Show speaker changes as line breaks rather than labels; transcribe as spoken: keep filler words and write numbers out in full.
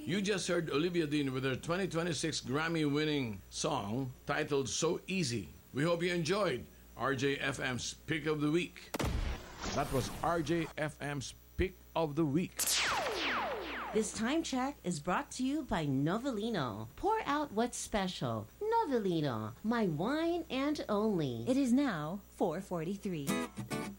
You just heard Olivia Dean with her twenty twenty-six Grammy-winning song titled So Easy. We hope you enjoyed R J F M's Pick of the Week. That was R J F M's Pick of the Week.
This time check is brought to you by Novelino. Pour out what's special. Novelino, my wine and only.
It is now four forty-three.